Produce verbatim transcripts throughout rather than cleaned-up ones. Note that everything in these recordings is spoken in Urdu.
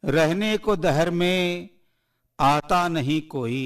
رہنے کو دہر میں آتا نہیں کوئی،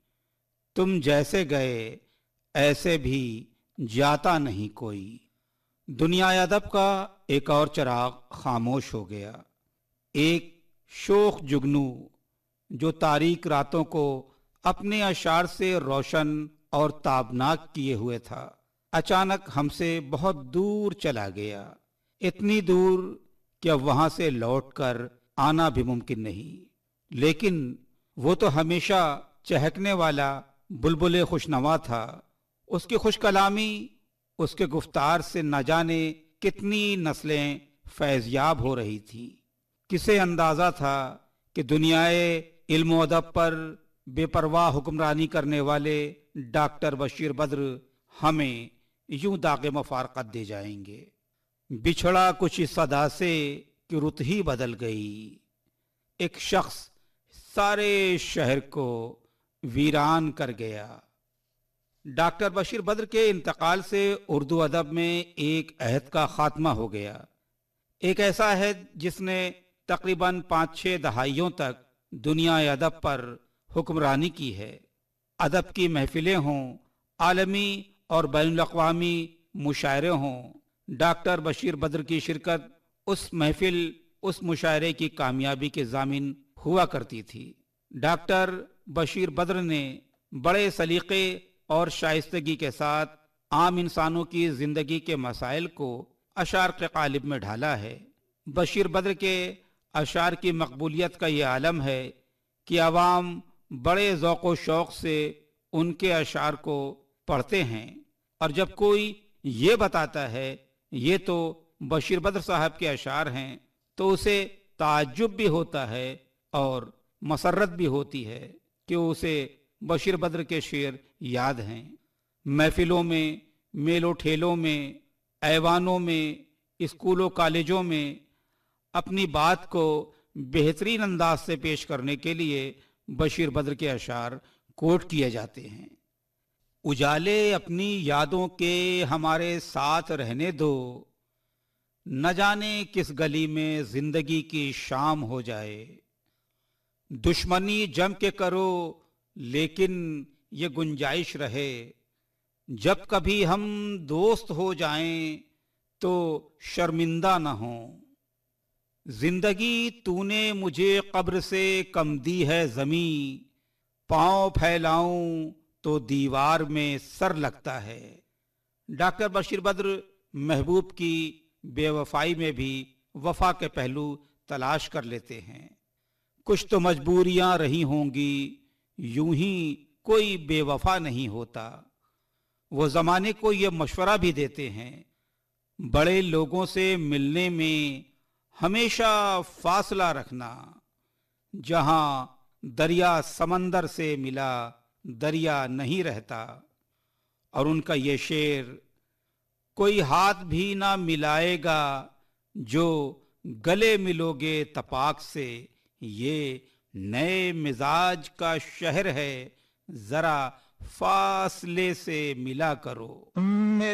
تم جیسے گئے ایسے بھی جاتا نہیں کوئی۔ دنیا ادب کا ایک اور چراغ خاموش ہو گیا۔ ایک شوخ جگنو جو تاریک راتوں کو اپنے اشعار سے روشن اور تابناک کیے ہوئے تھا، اچانک ہم سے بہت دور چلا گیا، اتنی دور کہ اب وہاں سے لوٹ کر آنا بھی ممکن نہیں۔ لیکن وہ تو ہمیشہ چہکنے والا بلبل خوشنوا تھا۔ اس کی خوش کلامی، اس کے گفتار سے نہ جانے کتنی نسلیں فیضیاب ہو رہی تھی۔ کسے اندازہ تھا کہ دنیائے علم و ادب پر بے پرواہ حکمرانی کرنے والے ڈاکٹر بشیر بدر ہمیں یوں داغ مفارقت دے جائیں گے۔ بچھڑا کچھ اس صدا سے کہ رت ہی بدل گئی، ایک شخص سارے شہر کو ویران کر گیا۔ ڈاکٹر بشیر بدر کے انتقال سے اردو ادب میں ایک عہد کا خاتمہ ہو گیا، ایک ایسا عہد جس نے تقریباً پانچ چھ دہائیوں تک دنیا ادب پر حکمرانی کی ہے۔ ادب کی محفلیں ہوں، عالمی اور بین الاقوامی مشاعرے ہوں، ڈاکٹر بشیر بدر کی شرکت اس محفل اس مشاعرے کی کامیابی کے ضامن ہوا کرتی تھی۔ ڈاکٹر بشیر بدر نے بڑے سلیقے اور شائستگی کے ساتھ عام انسانوں کی زندگی کے مسائل کو اشعار کے قالب میں ڈھالا ہے۔ بشیر بدر کے اشعار کی مقبولیت کا یہ عالم ہے کہ عوام بڑے ذوق و شوق سے ان کے اشعار کو پڑھتے ہیں، اور جب کوئی یہ بتاتا ہے یہ تو بشیر بدر صاحب کے اشعار ہیں تو اسے تعجب بھی ہوتا ہے اور مسرت بھی ہوتی ہے کہ اسے بشیر بدر کے شعر یاد ہیں۔ محفلوں میں، میلوں ٹھیلوں میں، ایوانوں میں، اسکولوں کالجوں میں اپنی بات کو بہترین انداز سے پیش کرنے کے لیے بشیر بدر کے اشعار کوٹ کیے جاتے ہیں۔ اجالے اپنی یادوں کے ہمارے ساتھ رہنے دو، نہ جانے کس گلی میں زندگی کی شام ہو جائے۔ دشمنی جم کے کرو لیکن یہ گنجائش رہے، جب کبھی ہم دوست ہو جائیں تو شرمندہ نہ ہوں۔ زندگی تو نے مجھے قبر سے کم دی ہے زمیں، پاؤں پھیلاؤں تو دیوار میں سر لگتا ہے۔ ڈاکٹر بشیر بدر محبوب کی بے وفائی میں بھی وفا کے پہلو تلاش کر لیتے ہیں۔ کچھ تو مجبوریاں رہی ہوں گی، یوں ہی کوئی بے وفا نہیں ہوتا۔ وہ زمانے کو یہ مشورہ بھی دیتے ہیں، بڑے لوگوں سے ملنے میں ہمیشہ فاصلہ رکھنا، جہاں دریا سمندر سے ملا دریا نہیں رہتا۔ اور ان کا یہ شعر، کوئی ہاتھ بھی نہ ملائے گا جو گلے ملو گے تپاک سے، یہ نئے مزاج کا شہر ہے ذرا فاصلے سے ملا کرو۔